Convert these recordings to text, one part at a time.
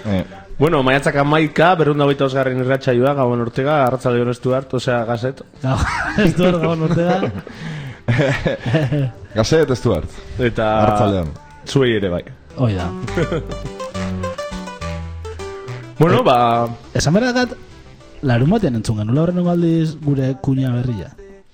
Bueno, maiatzak 11, 222 irratsaioa, Gabon Ortega, Arratzalde hon Stuart, osea, Gazet. Stuart, Gabon Ortega. Gazet, Stuart. Eta Arratzalde hon. Zuei ere bai. Hoi da. Bueno, esan berrakat, larun batean entzun genula horren aldiz gure kuña berria.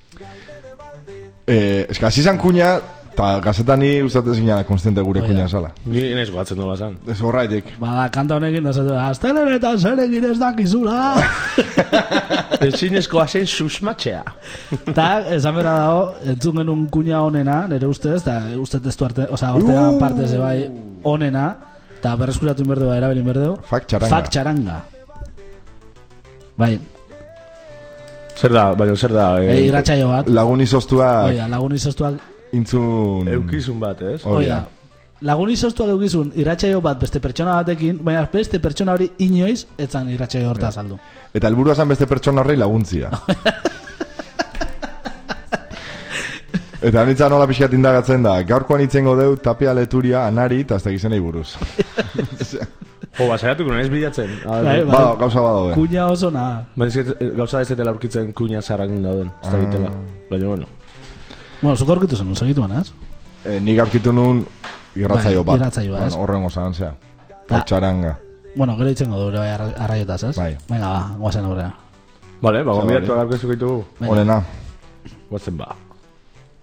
Eska, izan kuña, eta gazetan ni ustatez gina konstante gure kuña sala. Ni naiz goatzen du bazan. Ez horraitik. Kanta honekin, astelenetan zer egin ez dakizula. Ezinezkoa zen susmatzea. Eta, esan berra dago, entzun genuen kuña honena, nire ustez, eta ustez testu arte, Ortega parte ze bai honena, eta berreskuratu inberdeu, erabelin berdeu. Fak txaranga. Bai. Zer da? Irratsaio bat. Lagun izoztuak. Oida, lagun izoztuak. Intzun... Eukizun bat, ez? Oida. Lagun izoztuak eukizun irratsaio bat beste pertsona batekin, baina beste pertsona hori inoiz etzan irratsaio horta saldu. Eta helburua zen beste pertsona horrei laguntzia. Eta anitzan nola pixkat indagatzen da, gaurkoan itzengo deu Tapia Leturia, Anari, eta azte gizenei buruz. Basaiatuko naiz bilatzen. Bado, gauza bado, Kuña oso naha. Gauza ez etela aurkitzen kuña zarrakin dauden. Ez da bitela. Baina, bueno. Bueno, zuko aurkitu zen, segitu anaz? Nik aurkitu nun irratzaio bat. Irratzaio bat, ez? Horren gozan, zea. Txaranga. Bueno, gero itzengo dure arraiotaz, ez? Bai. Venga, ba, guazen horrea. Vale, gombidatu agarkezu gaitu. Honena. Guazen ba.